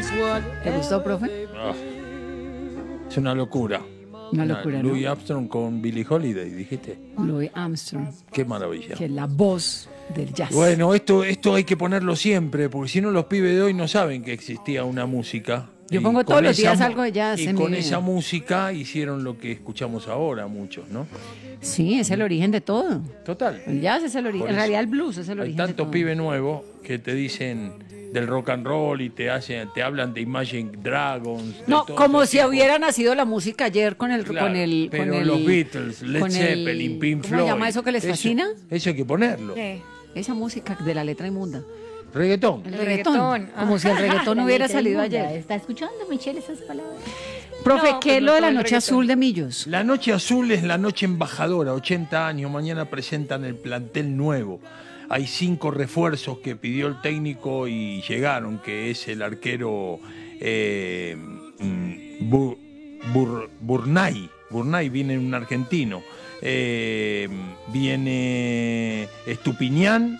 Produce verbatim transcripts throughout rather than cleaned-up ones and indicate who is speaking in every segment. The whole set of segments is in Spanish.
Speaker 1: ¿Te gustó, profe?
Speaker 2: Ah, es una locura.
Speaker 1: Una locura, ¿no?
Speaker 2: Louis Armstrong con Billie Holiday, dijiste.
Speaker 1: Louis Armstrong,
Speaker 2: Qué maravilla.
Speaker 1: que es la voz del jazz.
Speaker 2: Bueno, esto, esto hay que ponerlo siempre, porque si no los pibes de hoy no saben que existía una música.
Speaker 1: Yo
Speaker 2: Y
Speaker 1: pongo
Speaker 2: con
Speaker 1: todos los
Speaker 2: esa
Speaker 1: días
Speaker 2: mu-
Speaker 1: algo de jazz
Speaker 2: Y
Speaker 1: en
Speaker 2: con
Speaker 1: mi
Speaker 2: esa
Speaker 1: vida.
Speaker 2: música hicieron lo que escuchamos ahora muchos, ¿no?
Speaker 1: Sí, es el origen de todo.
Speaker 2: Total.
Speaker 1: El jazz es el origen.
Speaker 2: Por
Speaker 1: En
Speaker 2: eso.
Speaker 1: realidad el blues es el
Speaker 2: Hay
Speaker 1: origen de
Speaker 2: tantos
Speaker 1: todo.
Speaker 2: pibes nuevos que te dicen del rock and roll y te hacen, te hablan de Imagine Dragons. de
Speaker 1: No,
Speaker 2: todo
Speaker 1: como
Speaker 2: ese
Speaker 1: si
Speaker 2: tipo.
Speaker 1: hubiera nacido la música ayer con el
Speaker 2: Claro,
Speaker 1: con el
Speaker 2: pero
Speaker 1: con el
Speaker 2: los Beatles, Led
Speaker 1: con el-
Speaker 2: Zeppelin, Pink
Speaker 1: ¿cómo
Speaker 2: Floyd.
Speaker 1: se llama eso que les fascina?
Speaker 2: Eso hay que ponerlo.
Speaker 3: ¿Qué?
Speaker 1: Esa música de la letra inmunda.
Speaker 2: Reggaetón.
Speaker 1: El
Speaker 3: El
Speaker 1: reggaetón.
Speaker 3: reggaetón,
Speaker 1: Como
Speaker 3: ah.
Speaker 1: si el reggaetón
Speaker 4: La
Speaker 1: hubiera
Speaker 4: letra
Speaker 1: salido
Speaker 4: inmunda.
Speaker 1: ayer.
Speaker 4: ¿Está escuchando, Michelle, esas palabras?
Speaker 1: Profe,
Speaker 3: No,
Speaker 1: ¿qué
Speaker 3: pues
Speaker 1: es
Speaker 3: no
Speaker 1: lo de
Speaker 3: todo
Speaker 1: la
Speaker 3: el
Speaker 1: noche
Speaker 3: reggaetón.
Speaker 1: azul de Millos?
Speaker 2: La Noche Azul es la noche embajadora, ochenta años, mañana presentan el plantel nuevo. Hay cinco refuerzos que pidió el técnico y llegaron, que es el arquero eh, mm, Bu- Bur- Burnay. Burnay viene un argentino. Eh, viene Estupiñán,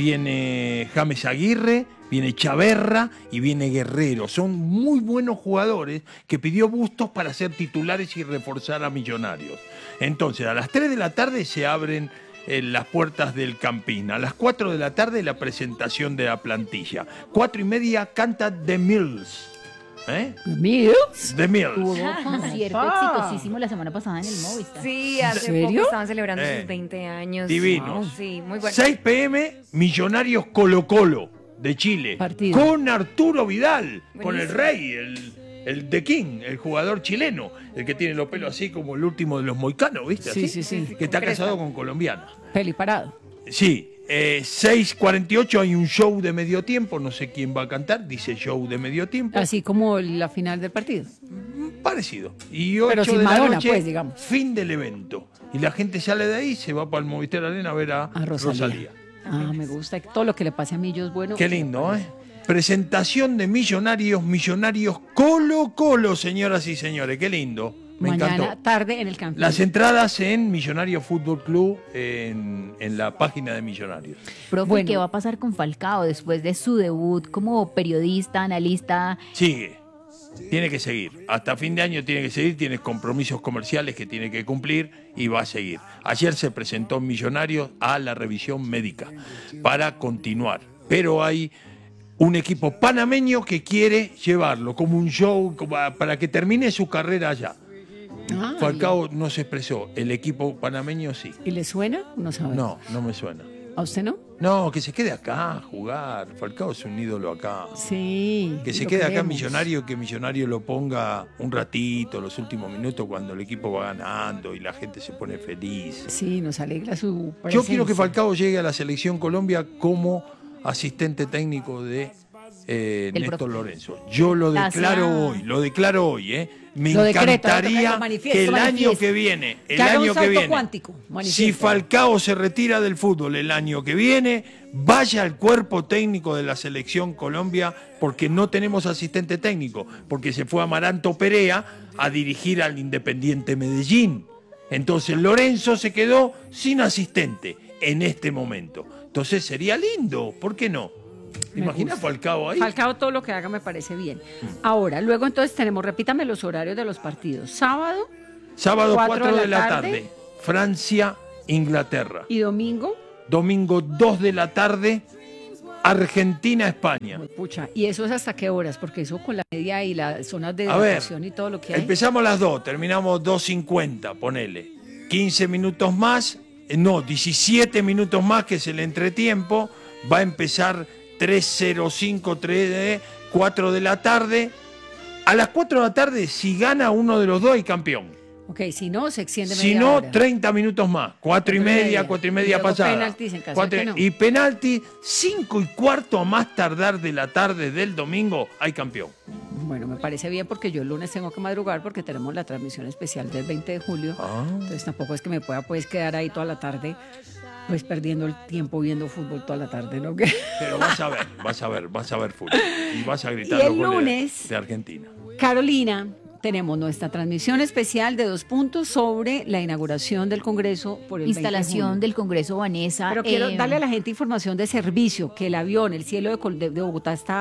Speaker 2: viene James Aguirre, viene Chaverra y viene Guerrero. Son muy buenos jugadores que pidió Bustos para ser titulares y reforzar a Millonarios. Entonces, a las tres de la tarde se abren eh, las puertas del Campín. A las cuatro de la tarde la presentación de la plantilla. Cuatro y media canta The Mills. ¿Eh?
Speaker 1: Mills.
Speaker 2: The Mills.
Speaker 4: Hubo concierto
Speaker 1: Ah.
Speaker 4: exitosísimo la semana pasada en el Movistar.
Speaker 3: Sí, hace
Speaker 1: serio?
Speaker 3: poco estaban celebrando
Speaker 2: Eh,
Speaker 3: sus veinte años.
Speaker 2: divinos.
Speaker 3: Wow, sí, muy bueno.
Speaker 2: seis pm, Millonarios Colo Colo de Chile.
Speaker 1: Partido.
Speaker 2: Con Arturo Vidal, con el
Speaker 3: Buenísimo.
Speaker 2: rey, el, el The King, el jugador chileno, el que tiene los pelos así como el último de los moicanos, ¿viste?
Speaker 1: Sí,
Speaker 2: Así,
Speaker 1: sí, sí.
Speaker 2: Que está
Speaker 3: Con cresta.
Speaker 2: casado con colombiana.
Speaker 1: Peli parado.
Speaker 2: Sí, eh, seis cuarenta y ocho hay un show de medio tiempo, no sé quién va a cantar, dice show de medio tiempo.
Speaker 1: Así como la final del partido.
Speaker 2: Parecido. Y
Speaker 1: Pero
Speaker 2: ocho
Speaker 1: sin
Speaker 2: de la
Speaker 1: Madonna,
Speaker 2: noche,
Speaker 1: pues, digamos.
Speaker 2: fin del evento. Y la gente sale de ahí, se va para el Movistar Arena a ver a,
Speaker 1: A Rosalía.
Speaker 2: Rosalía.
Speaker 1: Ah, me gusta. Todo lo que le pase a Millos, bueno.
Speaker 2: Qué lindo, ¿eh? Presentación de Millonarios, Millonarios Colo Colo, señoras y señores. Qué lindo. Me
Speaker 1: Mañana
Speaker 2: encantó.
Speaker 1: tarde en el campo.
Speaker 2: Las entradas en Millonarios Fútbol Club, en, en la página de Millonarios.
Speaker 4: Profe,
Speaker 1: Bueno.
Speaker 4: ¿qué va a pasar con Falcao después de su debut como periodista, analista?
Speaker 2: Sigue. Tiene que seguir. Hasta fin de año tiene que seguir. Tiene compromisos comerciales que tiene que cumplir y va a seguir. Ayer se presentó en Millonarios a la revisión médica para continuar. Pero hay un equipo panameño que quiere llevarlo como un show como a- para que termine su carrera allá.
Speaker 1: Ah,
Speaker 2: Falcao no se expresó. El equipo panameño sí.
Speaker 1: ¿Y le suena? No sabe.
Speaker 2: No, no me suena.
Speaker 1: ¿A usted no?
Speaker 2: No, que se quede acá a jugar. Falcao es un ídolo acá.
Speaker 1: Sí.
Speaker 2: Que se
Speaker 1: lo
Speaker 2: quede acá
Speaker 1: queremos.
Speaker 2: Millonario, que Millonario lo ponga un ratito, los últimos minutos, cuando el equipo va ganando y la gente se pone feliz.
Speaker 1: Sí, nos alegra su presencia.
Speaker 2: Yo quiero que Falcao llegue a la selección Colombia como asistente técnico de eh,
Speaker 4: Del
Speaker 2: Néstor
Speaker 4: profe.
Speaker 2: Lorenzo. Yo lo
Speaker 4: Gracias.
Speaker 2: declaro hoy, lo declaro hoy, ¿eh? Me
Speaker 1: Lo decreto,
Speaker 2: encantaría
Speaker 1: lo manifiesto,
Speaker 2: que el año
Speaker 1: manifiesto.
Speaker 2: que viene, el
Speaker 1: Que haga un
Speaker 2: año que
Speaker 1: salto
Speaker 2: viene,
Speaker 1: cuántico,
Speaker 2: si
Speaker 1: manifiesto.
Speaker 2: Falcao se retira del fútbol el año que viene, vaya al cuerpo técnico de la selección Colombia, porque no tenemos asistente técnico, porque se fue Amaranto Perea a dirigir al Independiente Medellín. Entonces Lorenzo se quedó sin asistente en este momento. Entonces sería lindo, ¿por qué no? ¿Te
Speaker 1: Me
Speaker 2: imaginas
Speaker 1: gusta.
Speaker 2: Falcao ahí?
Speaker 1: Falcao todo lo que haga me parece bien. Ahora, luego entonces tenemos, repítame los horarios de los partidos. Sábado
Speaker 2: Sábado
Speaker 1: cuatro
Speaker 2: cuatro
Speaker 1: de
Speaker 2: de
Speaker 1: la
Speaker 2: la
Speaker 1: tarde.
Speaker 2: tarde, Francia, Inglaterra.
Speaker 1: y domingo.
Speaker 2: Domingo dos de la tarde, Argentina, España.
Speaker 1: Pucha, ¿y eso es hasta qué horas? Porque eso con la media y las zonas de
Speaker 2: A ver,
Speaker 1: evacuación y todo lo que hay.
Speaker 2: empezamos a las dos, terminamos dos cincuenta, ponele. quince minutos más, eh, no, diecisiete minutos más, que es el entretiempo. Va a empezar tres cero cinco, tres, cuatro de la tarde. A las cuatro de la tarde, si gana uno de los dos, hay campeón.
Speaker 1: Ok, si no, se extiende
Speaker 2: Si
Speaker 1: media
Speaker 2: no,
Speaker 1: hora.
Speaker 2: treinta minutos más. Cuatro y
Speaker 1: Cuatro y
Speaker 2: media,
Speaker 1: media.
Speaker 2: cuatro y
Speaker 1: Y
Speaker 2: media
Speaker 1: luego
Speaker 2: pasada.
Speaker 1: penaltis en caso de
Speaker 2: Cuatro-
Speaker 1: que no.
Speaker 2: Y penalti, cinco y cuarto a más tardar de la tarde del domingo, hay campeón.
Speaker 1: Bueno, me parece bien porque yo el lunes tengo que madrugar porque tenemos la transmisión especial del veinte de julio.
Speaker 2: Ah.
Speaker 1: Entonces tampoco es que me pueda pues quedar ahí toda la tarde pues perdiendo el tiempo viendo fútbol toda la tarde, ¿no?
Speaker 2: Pero vas a ver, vas a ver, vas a ver fútbol. Y vas a gritar
Speaker 1: Y el
Speaker 2: los goles
Speaker 1: lunes-
Speaker 2: de Argentina.
Speaker 1: Carolina, tenemos nuestra transmisión especial de dos puntos sobre la inauguración del Congreso por el veinte de
Speaker 4: Instalación
Speaker 1: junio.
Speaker 4: del Congreso Vanessa.
Speaker 1: Pero quiero
Speaker 4: eh,
Speaker 1: darle a la gente información de servicio, que el avión, el cielo de, Col- de- de Bogotá está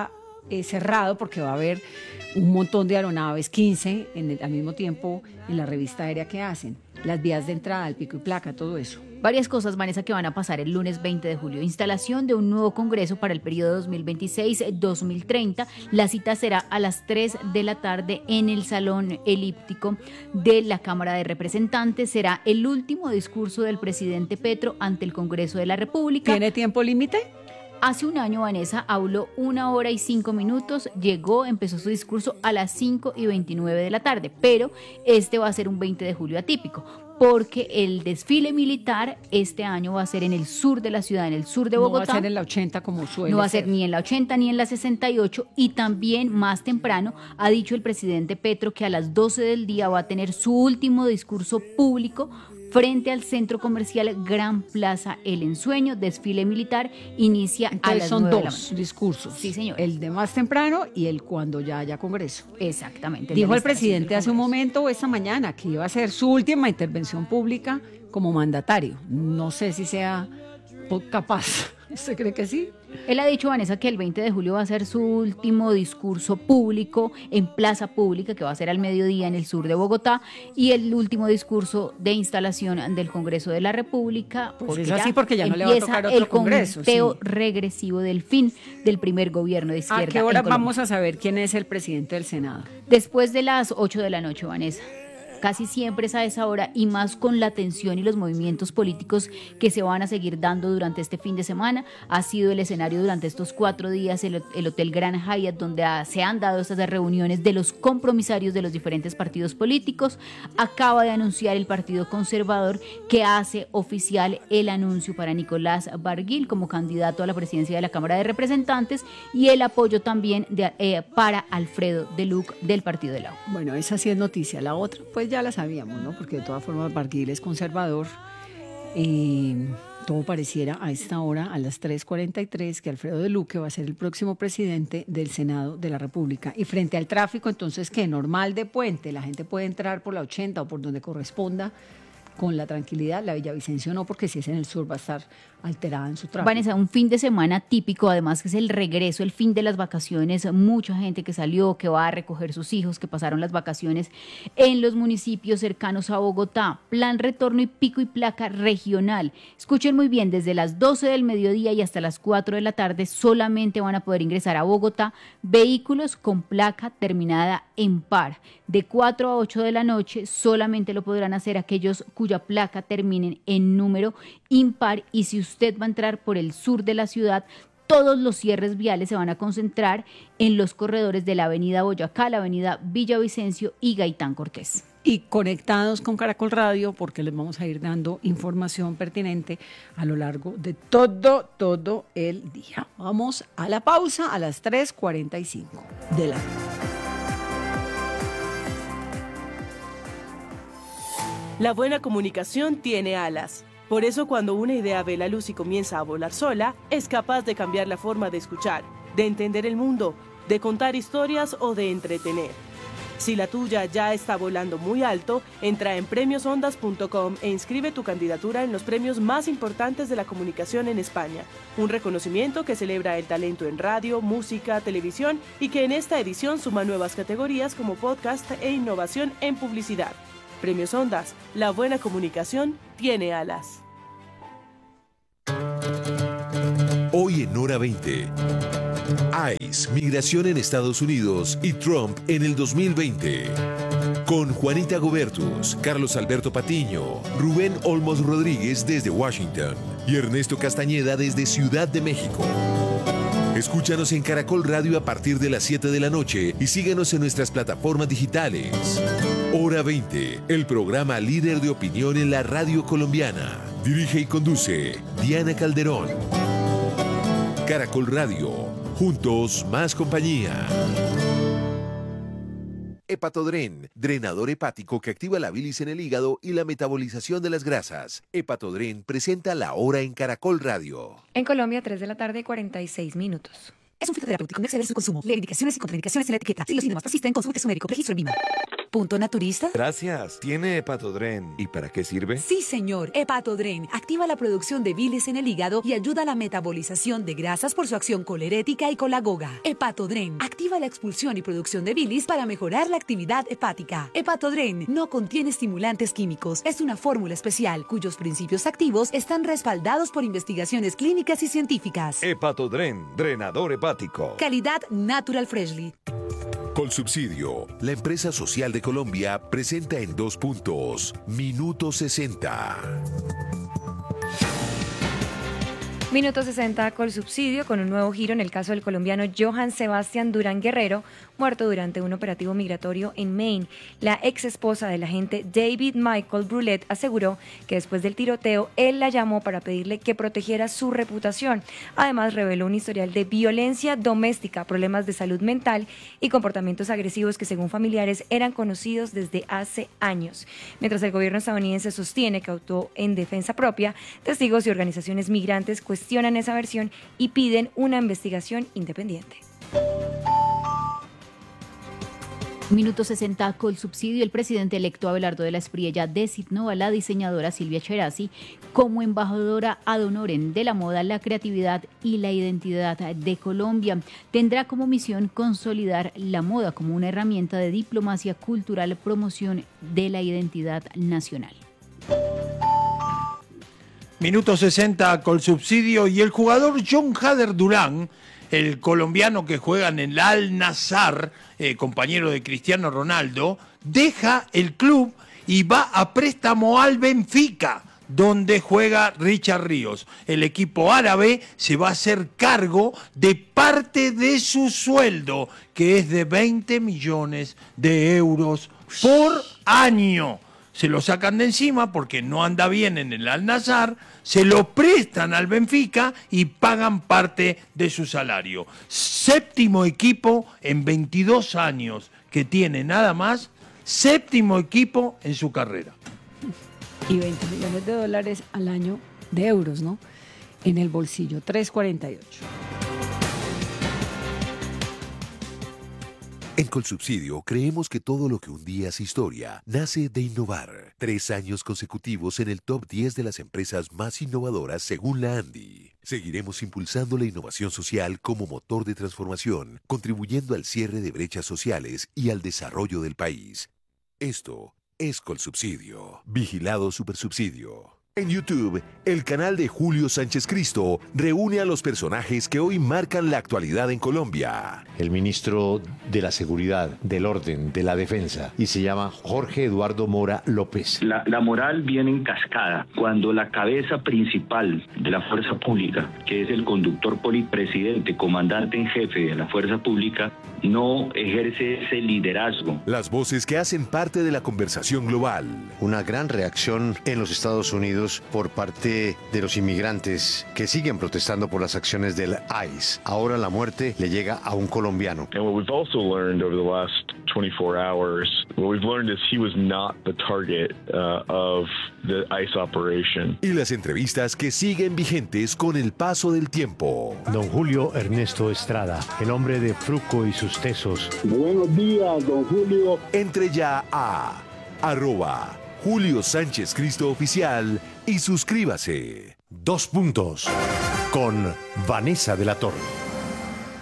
Speaker 1: eh, cerrado porque va a haber un montón de aeronaves, quince en el, al mismo tiempo en la revista aérea que hacen, las vías de entrada, el pico y placa, todo eso.
Speaker 4: Varias cosas, Vanessa, que van a pasar el lunes veinte de julio. Instalación de un nuevo Congreso para el periodo dos mil veintiséis a dos mil treinta. La cita será a las tres de la tarde en el Salón Elíptico de la Cámara de Representantes. Será el último discurso del presidente Petro ante el Congreso de la República.
Speaker 1: ¿Tiene tiempo límite?
Speaker 4: Hace un año, Vanessa habló una hora y cinco minutos, llegó, empezó su discurso a las cinco y veintinueve de la tarde, pero este va a ser un veinte de julio atípico, porque el desfile militar este año va a ser en el sur de la ciudad, en el sur de Bogotá.
Speaker 1: No va a ser en la ochenta como suele
Speaker 4: No va a ser
Speaker 1: ser.
Speaker 4: ni en la ochenta ni en la sesenta y ocho, y también más temprano ha dicho el presidente Petro que a las doce del día va a tener su último discurso público frente al centro comercial Gran Plaza El Ensueño. Desfile militar inicia
Speaker 1: Entonces
Speaker 4: a las
Speaker 1: son
Speaker 4: nueve de la
Speaker 1: dos
Speaker 4: mañana.
Speaker 1: discursos.
Speaker 4: Sí, señor.
Speaker 1: El de más temprano y el cuando ya haya Congreso.
Speaker 4: Exactamente.
Speaker 1: Dijo
Speaker 4: de la
Speaker 1: el presidente
Speaker 4: instalación
Speaker 1: hace un
Speaker 4: del
Speaker 1: momento o esta mañana que iba a ser su última intervención pública como mandatario. No sé si sea po- capaz. ¿Usted cree que sí?
Speaker 4: Congreso. Él ha dicho, Vanessa, que el veinte de julio va a ser su último discurso público en plaza pública, que va a ser al mediodía en el sur de Bogotá, y el último discurso de instalación del Congreso de la República.
Speaker 1: Pues es así, porque ya no le va a
Speaker 4: empieza
Speaker 1: tocar otro
Speaker 4: el
Speaker 1: congreso,
Speaker 4: conteo
Speaker 1: sí.
Speaker 4: regresivo del fin del primer gobierno de izquierda.
Speaker 1: ¿A qué hora
Speaker 4: en Colombia.
Speaker 1: vamos a saber quién es el presidente del Senado?
Speaker 4: Después de las ocho de la noche, Vanessa. Casi siempre es a esa hora, y más con la tensión y los movimientos políticos que se van a seguir dando durante este fin de semana. Ha sido el escenario durante estos cuatro días el, el Hotel Grand Hyatt, donde ha, se han dado estas reuniones de los compromisarios de los diferentes partidos políticos. Acaba de anunciar el Partido Conservador que hace oficial el anuncio para Nicolás Barguil como candidato a la presidencia de la Cámara de Representantes, y el apoyo también de, eh, para Alfredo Deluc del Partido de la U.
Speaker 1: Bueno, esa sí es noticia. La otra, pues ya la sabíamos, ¿no? Porque de todas formas Barguil es conservador. Eh, todo pareciera a esta hora, a las tres cuarenta y tres, que Alfredo de Luque va a ser el próximo presidente del Senado de la República. Y frente al tráfico, entonces, ¿qué? Normal de puente, la gente puede entrar por la ochenta o por donde corresponda con la tranquilidad. La Villavicencio no, porque si es en el sur va a estar alterada en su tráfico.
Speaker 4: Vanessa, un fin de semana típico, además que es el regreso, el fin de las vacaciones. Mucha gente que salió, que va a recoger sus hijos, que pasaron las vacaciones en los municipios cercanos a Bogotá. Plan retorno y pico y placa regional. Escuchen muy bien, desde las doce del mediodía y hasta las cuatro de la tarde solamente van a poder ingresar a Bogotá vehículos con placa terminada en par. De cuatro a ocho de la noche solamente lo podrán hacer aquellos cuya placa terminen en número impar, y si usted va a entrar por el sur de la ciudad, todos los cierres viales se van a concentrar en los corredores de la avenida Boyacá, la avenida Villavicencio y Gaitán Cortés.
Speaker 1: Y conectados con Caracol Radio, porque les vamos a ir dando información pertinente a lo largo de todo, todo el día. Vamos a la pausa a las tres cuarenta y cinco de la tarde.
Speaker 5: La buena comunicación tiene alas. Por eso, cuando una idea ve la luz y comienza a volar sola, es capaz de cambiar la forma de escuchar, de entender el mundo, de contar historias o de entretener. Si la tuya ya está volando muy alto, entra en premios ondas punto com e inscribe tu candidatura en los premios más importantes de la comunicación en España. Un reconocimiento que celebra el talento en radio, música, televisión, y que en esta edición suma nuevas categorías como podcast e innovación en publicidad. Premios Ondas, la buena comunicación tiene alas.
Speaker 6: Hoy en Hora veinte. ICE, migración en Estados Unidos y Trump en el dos mil veinte. Con Juanita Gobertus, Carlos Alberto Patiño, Rubén Olmos Rodríguez desde Washington y Ernesto Castañeda desde Ciudad de México. Escúchanos en Caracol Radio a partir de las siete de la noche y síguenos en nuestras plataformas digitales. Hora veinte, el programa líder de opinión en la radio colombiana. Dirige y conduce Diana Calderón. Caracol Radio, juntos más compañía. Hepatodren, drenador hepático que activa la bilis en el hígado y la metabolización de las grasas. Hepatodren presenta La Hora en Caracol Radio.
Speaker 3: En Colombia, tres de la tarde, cuarenta y seis minutos.
Speaker 7: Es un fitoterapéutico, no exceder su consumo. Lee indicaciones y contraindicaciones en la etiqueta. Si los síntomas persisten, consulte a su médico. Registro en V I M A. ¿Punto naturista?
Speaker 6: Gracias. ¿Tiene Hepatodren? ¿Y para qué sirve?
Speaker 7: Sí, señor. Hepatodren activa la producción de bilis en el hígado y ayuda a la metabolización de grasas por su acción colerética y colagoga. Hepatodren activa la expulsión y producción de bilis para mejorar la actividad hepática. Hepatodren no contiene estimulantes químicos. Es una fórmula especial cuyos principios activos están respaldados por investigaciones clínicas y científicas.
Speaker 6: Hepatodren, drenador hepático.
Speaker 7: Calidad Natural Freshly.
Speaker 6: Colsubsidio, la empresa social de Colombia, presenta en dos puntos. Minuto sesenta.
Speaker 3: Minuto sesenta Colsubsidio, con un nuevo giro en el caso del colombiano Johann Sebastián Durán Guerrero, muerto durante un operativo migratorio en Maine. La ex esposa del agente David Michael Brulette aseguró que después del tiroteo él la llamó para pedirle que protegiera su reputación. Además, reveló un historial de violencia doméstica, problemas de salud mental y comportamientos agresivos que, según familiares, eran conocidos desde hace años. Mientras el gobierno estadounidense sostiene que actuó en defensa propia, testigos y organizaciones migrantes cuestionan esa versión y piden una investigación independiente.
Speaker 4: Minuto sesenta Colsubsidio. El presidente electo Abelardo de la Espriella designó a la diseñadora Silvia Cherasi como embajadora ad honorem de la moda, la creatividad y la identidad de Colombia. Tendrá como misión consolidar la moda como una herramienta de diplomacia cultural, promoción de la identidad nacional.
Speaker 2: Minuto sesenta Colsubsidio. Y el jugador John Hader Durán, el colombiano que juega en el Al-Nassr, eh, compañero de Cristiano Ronaldo, deja el club y va a préstamo al Benfica, donde juega Richard Ríos. El equipo árabe se va a hacer cargo de parte de su sueldo, que es de veinte millones de euros por año. Se lo sacan de encima porque no anda bien en el Al-Nassr, se lo prestan al Benfica y pagan parte de su salario. Séptimo equipo en veintidós años que tiene nada más, séptimo equipo en su carrera.
Speaker 1: Y veinte millones de dólares al año de euros, ¿no? En el bolsillo, tres cuarenta y ocho.
Speaker 6: En Colsubsidio creemos que todo lo que un día es historia nace de innovar. Tres años consecutivos en el top diez de las empresas más innovadoras según la ANDI. Seguiremos impulsando la innovación social como motor de transformación, contribuyendo al cierre de brechas sociales y al desarrollo del país. Esto es Colsubsidio. Vigilado Supersubsidio. En YouTube, el canal de Julio Sánchez Cristo reúne a los personajes que hoy marcan la actualidad en Colombia.
Speaker 8: El ministro de la Seguridad, del Orden, de la Defensa, y se llama Jorge Eduardo Mora López.
Speaker 9: La, la moral viene en cascada cuando la cabeza principal de la fuerza pública, que es el conductor polipresidente, comandante en jefe de la fuerza pública, no ejerce ese liderazgo.
Speaker 6: Las voces que hacen parte de la conversación global.
Speaker 8: Una gran reacción en los Estados Unidos por parte de los inmigrantes que siguen protestando por las acciones del I C E. Ahora la muerte le llega a un colombiano.
Speaker 10: And what we've also learned over the last twenty-four hours, what we've learned is he was not the target uh, of the I C E operation.
Speaker 6: Y las entrevistas que siguen vigentes con el paso del tiempo.
Speaker 11: Don Julio Ernesto Estrada, el hombre de Fruco y sus tesos.
Speaker 12: Buenos días, don Julio.
Speaker 6: Entre ya a arroba Julio Sánchez Cristo Oficial y suscríbase.
Speaker 11: Dos puntos con Vanessa de la Torre.